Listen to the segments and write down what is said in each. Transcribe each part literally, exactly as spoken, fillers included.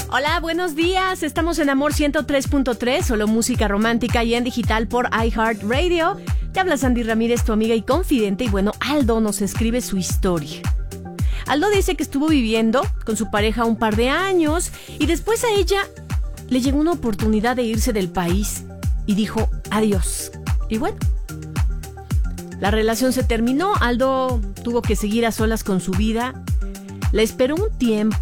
Hola, buenos días. Estamos en Amor ciento tres punto tres, solo música romántica y en digital por iHeartRadio. Te habla Sandy Ramírez, tu amiga y confidente. Y bueno, Aldo nos escribe su historia. Aldo dice que estuvo viviendo con su pareja un par de años y después a ella le llegó una oportunidad de irse del país y dijo adiós. Y bueno, la relación se terminó. Aldo tuvo que seguir a solas con su vida. La esperó un tiempo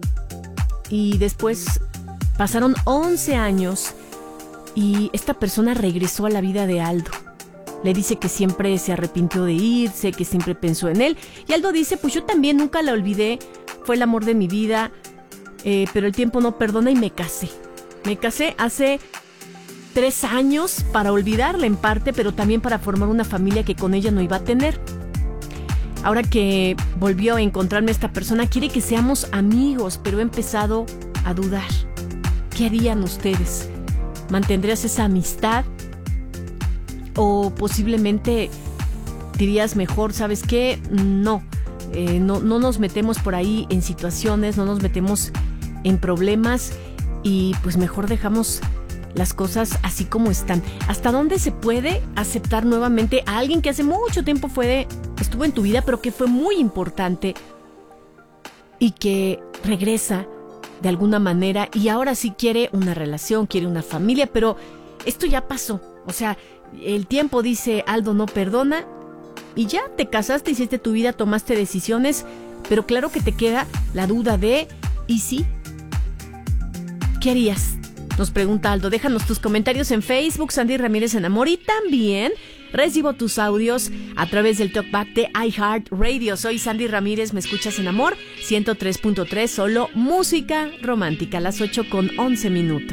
y después pasaron once años y esta persona regresó a la vida de Aldo. Le dice que siempre se arrepintió de irse, que siempre pensó en él. Y Aldo dice, pues yo también nunca la olvidé, fue el amor de mi vida, eh, pero el tiempo no perdona y me casé. Me casé hace tres años para olvidarla en parte, pero también para formar una familia que con ella no iba a tener. Ahora que volvió a encontrarme esta persona, quiere que seamos amigos, pero he empezado a dudar. ¿Qué harían ustedes? ¿Mantendrías esa amistad? O posiblemente dirías mejor, ¿sabes qué? No, eh, no, no nos metemos por ahí en situaciones, no nos metemos en problemas y pues mejor dejamos las cosas así como están. ¿Hasta dónde se puede aceptar nuevamente a alguien que hace mucho tiempo fue de, estuvo en tu vida, pero que fue muy importante y que regresa de alguna manera y ahora sí quiere una relación, quiere una familia, pero esto ya pasó? O sea, el tiempo, dice Aldo, no perdona y ya te casaste, hiciste tu vida, tomaste decisiones, pero claro que te queda la duda de ¿y sí? ¿Qué harías? Nos pregunta Aldo. Déjanos tus comentarios en Facebook, Sandy Ramírez en Amor, y también recibo tus audios a través del talkback de iHeartRadio. Soy Sandy Ramírez, me escuchas en Amor ciento tres punto tres, solo música romántica, a las ocho con once minutos.